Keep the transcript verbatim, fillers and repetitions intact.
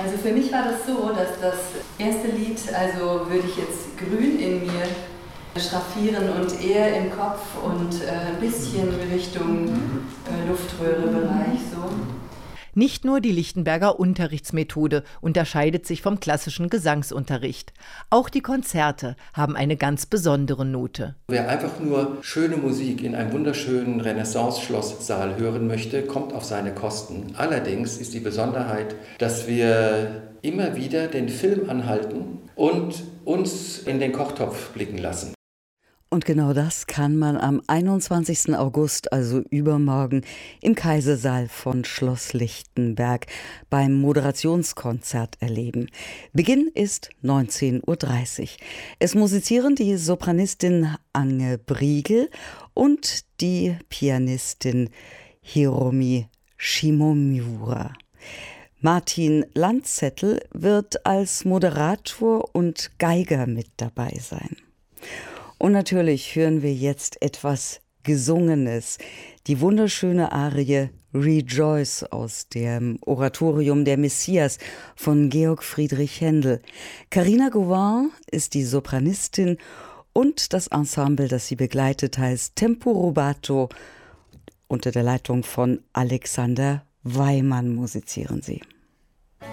Also für mich war das so, dass das erste Lied, also würde ich jetzt grün in mir schraffieren und eher im Kopf und äh, ein bisschen Richtung äh, Luftröhrebereich so. Nicht nur die Lichtenberger Unterrichtsmethode unterscheidet sich vom klassischen Gesangsunterricht. Auch die Konzerte haben eine ganz besondere Note. Wer einfach nur schöne Musik in einem wunderschönen Renaissance-Schlosssaal hören möchte, kommt auf seine Kosten. Allerdings ist die Besonderheit, dass wir immer wieder den Film anhalten und uns in den Kochtopf blicken lassen. Und genau das kann man am einundzwanzigsten August, also übermorgen, im Kaisersaal von Schloss Lichtenberg beim Moderationskonzert erleben. Beginn ist neunzehn Uhr dreißig. Es musizieren die Sopranistin Ange Briegel und die Pianistin Hiromi Shimomiura. Martin Landzettel wird als Moderator und Geiger mit dabei sein. Und natürlich hören wir jetzt etwas Gesungenes, die wunderschöne Arie Rejoice aus dem Oratorium Der Messias von Georg Friedrich Händel. Carina Gauvin ist die Sopranistin und das Ensemble, das sie begleitet, heißt Tempo Rubato. Unter der Leitung von Alexander Weimann musizieren sie.